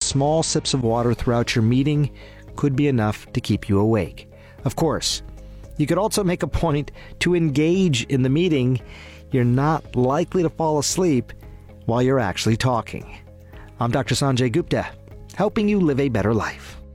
small sips of water throughout your meeting could be enough to keep you awake. Of course, you could also make a point to engage in the meeting. You're not likely to fall asleep while you're actually talking. I'm Dr. Sanjay Gupta, helping you live a better life.